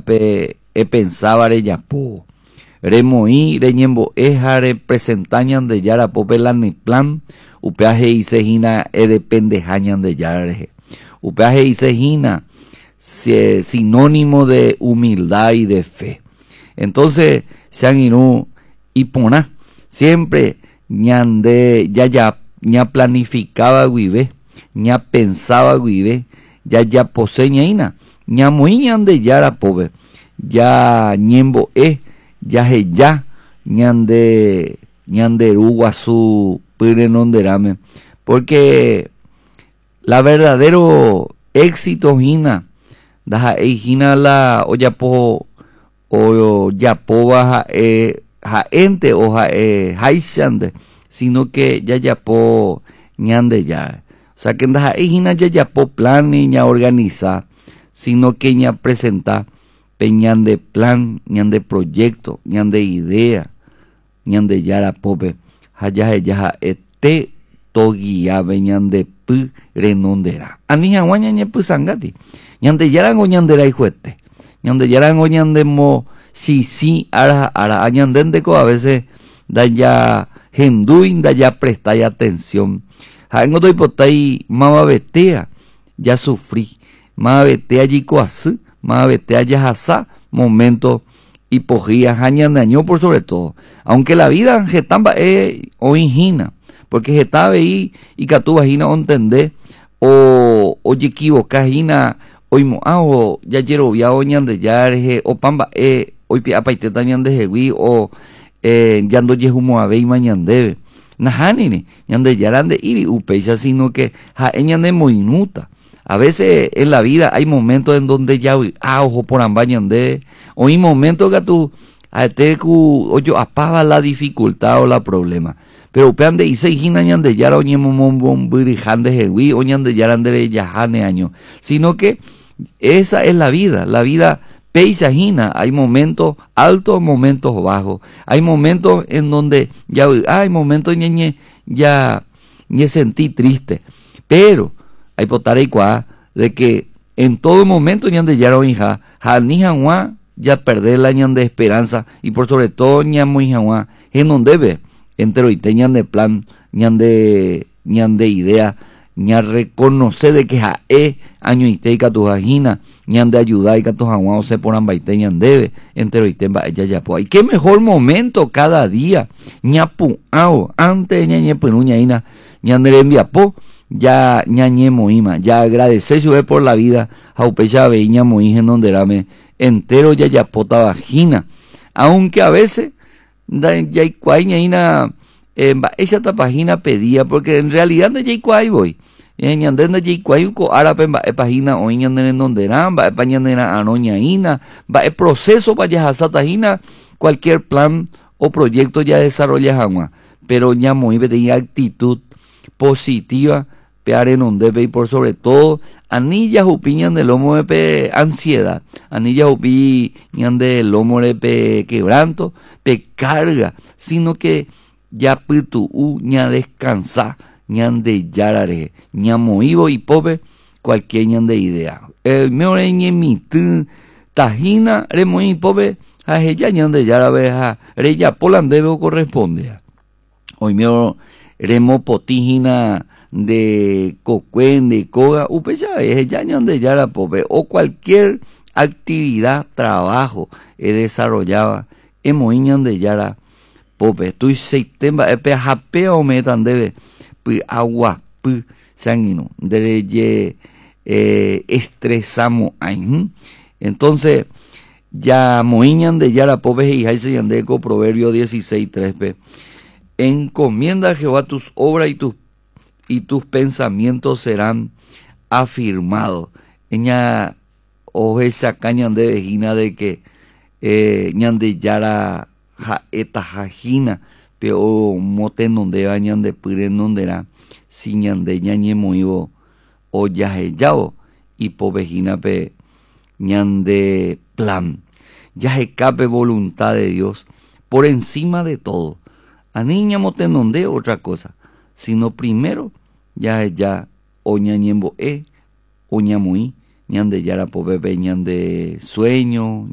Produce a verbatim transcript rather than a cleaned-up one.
pe e pensaba re yapo. Remoí reñembo eja representañan de yara popelani plan. Upeaje y sejina e de pendejañan de yara. Upeaje y sejina sinónimo de humildad y de fe. Entonces, sean inú y poná, siempre ñande, ya ya, ña planificaba guive, ña pensaba guive, ya ya poseña ina, ña muy ñande yara pobre, ya ñembo e, ya je ya, ñande, ñande ruguasu, pire nonderame, porque la verdadero éxito hina, daja e hina la oyapo o yapo ha eh, ha ente o ha eh, haishande, sino que ya yapo ñande ya. O sea que daja e hina ya yapo plan ni ña organiza, sino que ña presenta peñande plan, ñande proyecto, ñande idea, ñande yara pope, haya ya ete toguia ñande pu renondera. Ani hawaña ñe pu sangati. Ñande yara ngo ñandera hijuete. Ñande yara ngo ñande mo si si ara ara añandende ko a veces da ya henduin da ya presta ya atención. Ha ngo doy potai mama betea ya sufrí. Mama betea yiko asu, mama betea ya hasa momento hipogía hañandaño por sobre todo. Aunque la vida getamba e oingina, porque getabe y y catuba hina entender o oye equivoca hina oimo ah o ya yero ya oñande ya o pamba e hoy pia paiteta ñande jewi o eh yando yehumo ave mañandebe nahanini ñande yarande iri upecha, sino que ja ñande moinuta. A veces en la vida hay momentos en donde ya ah ojo por ambañande o hay momentos que tú a te ku oyo apaba la dificultad o la problema. Pero upean de ise hina ñande yara oñemo mombom birijande jewi o ñande yarande yahane año, sino que esa es la vida, la vida peisajina, hay momentos altos, momentos bajos, hay momentos en donde ya hay momentos ñeñe ya me sentí triste, pero hay potar y cuá de que en todo momento ñande yara oinja, janijanwa ya perder la ñande esperanza y por sobre todo ñamo hijanwa en donde ve entero y te ñande plan, ñande ñande idea, ña reconocer de que ja e año y te tu jajina, ñande ayudar y que tu jaguao se poran baite ñandebe, entero y te va ella ya po. Y qué mejor momento cada día, ña pu ao, antes ña ñe penuña ina, ñande le envia po, ya ña ñe moima, ya agradecer su por la vida, jaupecha ve ña moingen donde rame, entero ya ya pota vagina, aunque a veces da ya y cuaña ina eh, esa página pedía, porque en realidad de Jayquay voy en ñande de Jayquay ko árabe va página o ñande en donde ran va pañande anoña ina va el proceso para ya satahina cualquier plan o proyecto ya desarrolla jamás, pero ña muy tenía actitud positiva pear en donde ve y por sobre todo anillas opinión del lomo de pe ansiedad, anillas opinión del lomo de pe quebranto, pe carga, sino que ya pitu u ña descansa, ñan de yarare, ña moivo y pobre, cualquier ñan de idea. El mejor ñe mi tu tajina, re muy pobre, a ella ñan de yarabe, a re ya polandebo corresponde. Hoy mejor remo potijina de cocuen, de coga, upe ya es ella ñan de yara pobre, o cualquier actividad, trabajo, he desarrollaba, hemos ñan de yara pope, tu sistema epe japeo metan debe pu agua pu sanguino de eh, estresamos ahí. Entonces ya moiñan de yara pope y jaise yandeco proverbio dieciséis tres p encomienda a Jehová tus obras y tus y tus pensamientos serán afirmados. Ella oje sacañan de vejina de que eh, ñan de yara ja eta jajina pero mote donde vayan de pire donde era si ñande ñañe moivo o yaje yao y povejina pe ñande plan yaje cape voluntad de Dios por encima de todo. A niña mote donde otra cosa, sino primero yaje ya o ñañembo e o ñamui ñande yara popepe ñande sueño